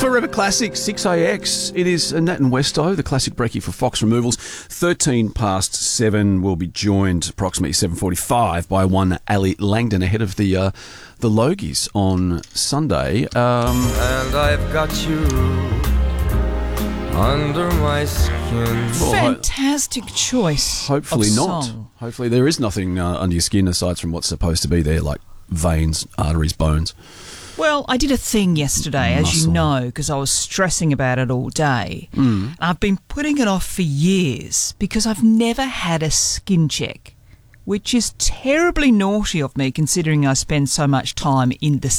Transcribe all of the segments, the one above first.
Forever Classic, 6AX. It is Nat and Westo, the classic brekkie for Fox Removals. 13 past 7. We'll be joined approximately 7:45 by one Ali Langdon ahead of the Logies on Sunday. And I've got you under my skin. Fantastic choice. Hopefully of not. Song. Hopefully there is nothing under your skin aside from what's supposed to be there, like veins, arteries, bones. Well, I did a thing yesterday, as you know, because I was stressing about it all day. I've been putting it off for years because I've never had a skin check, which is terribly naughty of me considering I spend so much time in the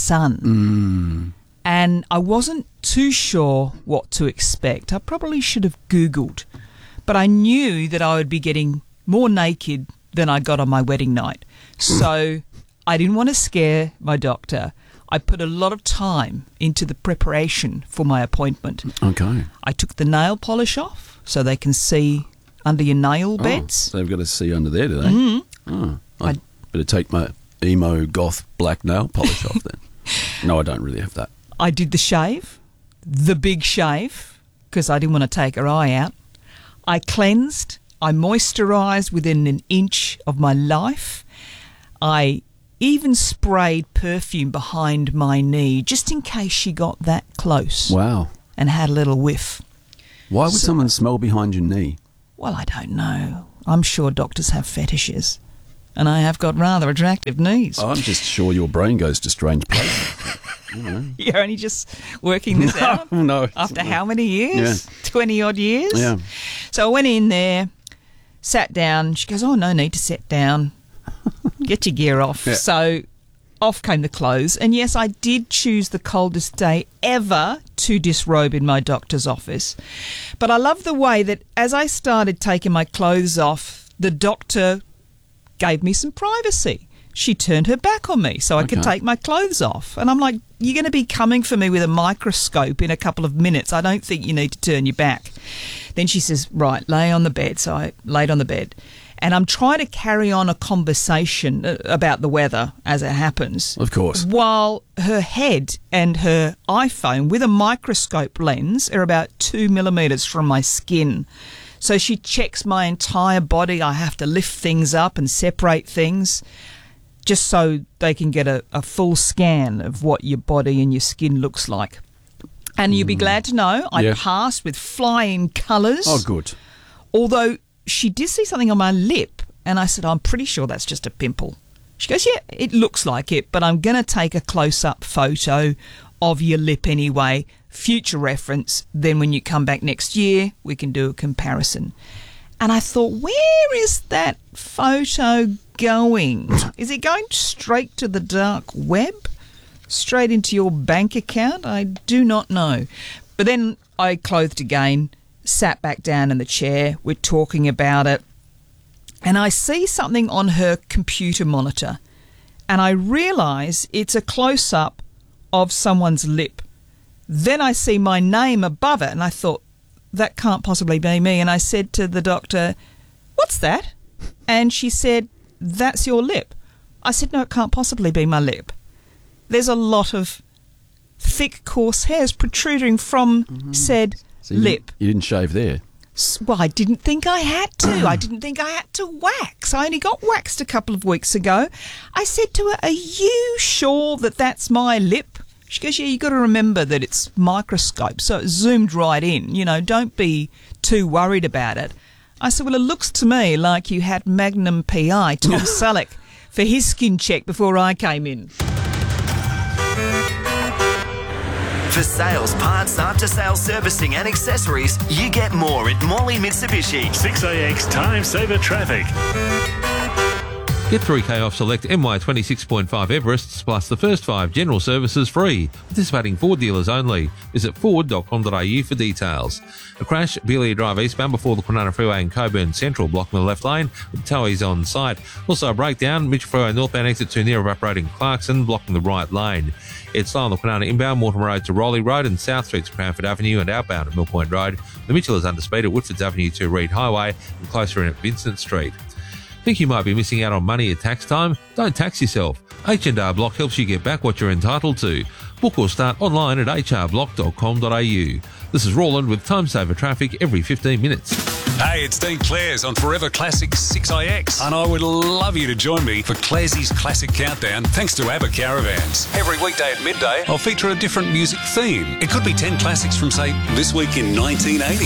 sun. And I wasn't too sure what to expect. I probably should have Googled, but I knew that I would be getting more naked than I got on my wedding night. So I didn't want to scare my doctor. I put a lot of time into the preparation for my appointment. Okay. I took the nail polish off so they can see under your nail beds. So they've got to see under there, do they? I better take my emo goth black nail polish off then. No, I don't really have that. I did the shave, the big shave, because I didn't want to take her eye out. I cleansed. I moisturised within an inch of my life. I even sprayed perfume behind my knee just in case she got that close. Wow. And had a little whiff. Why would someone smell behind your knee? Well, I don't know. I'm sure doctors have fetishes. And I have got rather attractive knees. I'm just sure your brain goes to strange places. You're only just working this out? No. After how many years? Yeah. 20-odd years? Yeah. So I went in there, sat down. She goes, oh, no need to sit down. Get your gear off. Yeah. So off came the clothes. And yes, I did choose the coldest day ever to disrobe in my doctor's office. But I love the way that as I started taking my clothes off, the doctor gave me some privacy. She turned her back on me so I could take my clothes off. And I'm like, you're going to be coming for me with a microscope in a couple of minutes. I don't think you need to turn your back. Then she says, right, lay on the bed. So I laid on the bed. And I'm trying to carry on a conversation about the weather as it happens. Of course. While her head and her iPhone with a microscope lens are about 2 millimetres from my skin. So she checks my entire body. I have to lift things up and separate things just so they can get a full scan of what your body and your skin looks like. And you'll be glad to know I passed with flying colours. Oh, good. Although she did see something on my lip, and I said, I'm pretty sure that's just a pimple. She goes, yeah, it looks like it, but I'm going to take a close-up photo of your lip anyway, future reference. Then when you come back next year, we can do a comparison. And I thought, where is that photo going? Is it going straight to the dark web? Straight into your bank account? I do not know. But then I clothed again, sat back down in the chair, we're talking about it, and I see something on her computer monitor, and I realise it's a close-up of someone's lip. Then I see my name above it, and I thought, that can't possibly be me. And I said to the doctor, what's that? And she said, that's your lip. I said, no, it can't possibly be my lip. There's a lot of thick, coarse hairs protruding from said lip. You didn't shave there? Well, I didn't think I had to. I didn't think I had to wax. I only got waxed a couple of weeks ago. I said to her, are you sure that that's my lip? She goes, yeah, you got to remember that it's microscope, so it zoomed right in. You know, don't be too worried about it. I said, well, it looks to me like you had Magnum PI, Tom Selleck, for his skin check before I came in. For sales, parts, after-sales servicing and accessories, you get more at Morley Mitsubishi. 6AX Time Saver Traffic. Get 3K off select MY 26.5 Everests plus the first 5 general services free. Participating Ford dealers only. Visit ford.com.au for details. A crash, Beelia Drive eastbound before the Kwinana Freeway and Coburn Central blocking the left lane with towies on site. Also a breakdown, Mitchell Freeway northbound exit 2 near evaporating Clarkson blocking the right lane. It's slow on the Kwinana inbound, Mortimer Road to Rowley Road and South Street to Cranford Avenue and outbound at Mill Point Road. The Mitchell is under speed at Woodfords Avenue to Reed Highway and closer in at Vincent Street. Think you might be missing out on money at tax time? Don't tax yourself. H&R Block helps you get back what you're entitled to. Book or start online at hrblock.com.au. This is Roland with Time Saver Traffic every 15 minutes. Hey, it's Dean Clares on Forever Classic 6IX, and I would love you to join me for Clares's Classic Countdown thanks to ABBA Caravans. Every weekday at midday, I'll feature a different music theme. It could be 10 classics from, say, this week in 1980.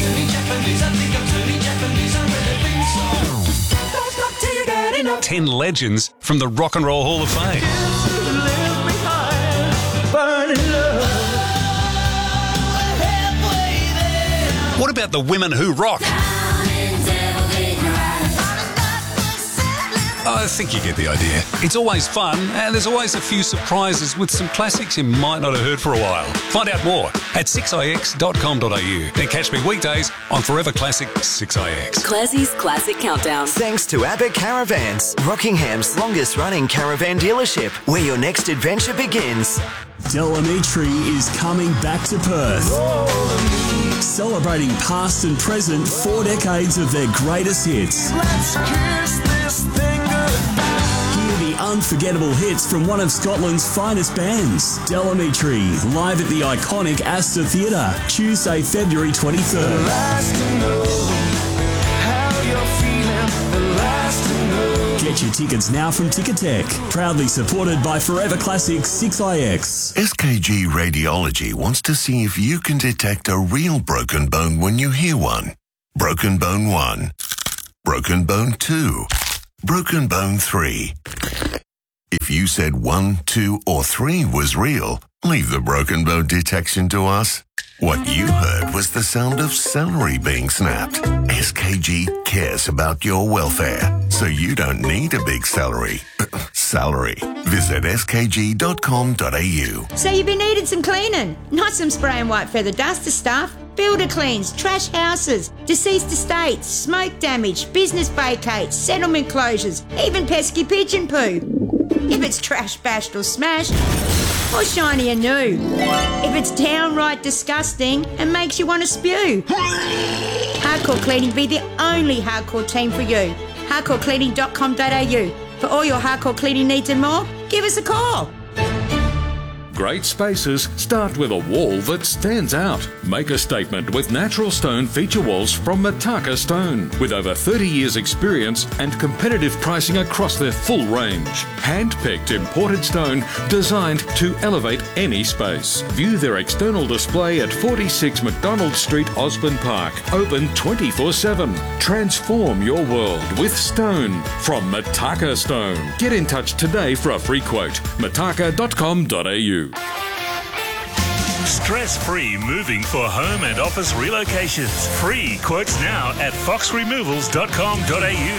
10 legends from the Rock and Roll Hall of Fame. What about the women who rock? I think you get the idea. It's always fun, and there's always a few surprises with some classics you might not have heard for a while. Find out more at 6ix.com.au and catch me weekdays on Forever Classic 6ix. Classie's Classic Countdown. Thanks to ABBA Caravans, Rockingham's longest-running caravan dealership, where your next adventure begins. Delamitri is coming back to Perth. Celebrating past and present 4 decades of their greatest hits. Hear the unforgettable hits from one of Scotland's finest bands, Delamitri, live at the iconic Astor Theatre, Tuesday, February 23rd. Get your tickets now from Ticketek, proudly supported by Forever Classic 6IX. SKG Radiology wants to see if you can detect a real broken bone when you hear one. Broken bone 1. Broken bone 2. Broken bone 3. If you said 1, 2, or 3 was real, leave the broken bone detection to us. What you heard was the sound of celery being snapped. SKG cares about your welfare, so you don't need a big salary. Visit skg.com.au. So you've been needing some cleaning, not some spray and white feather duster stuff. Builder cleans, trash houses, deceased estates, smoke damage, business vacates, settlement closures, even pesky pigeon poo. If it's trash, bashed or smashed, or shiny and new. If it's downright disgusting and makes you want to spew. Hardcore Cleaning be the only hardcore team for you. hardcorecleaning.com.au. For all your hardcore cleaning needs and more, give us a call. Great spaces start with a wall that stands out. Make a statement with natural stone feature walls from Mataka Stone. With over 30 years experience and competitive pricing across their full range. Hand-picked imported stone designed to elevate any space. View their external display at 46 McDonald Street, Osborne Park. Open 24/7. Transform your world with stone from Mataka Stone. Get in touch today for a free quote. mataka.com.au. Stress-free moving for home and office relocations. Free quotes now at foxremovals.com.au.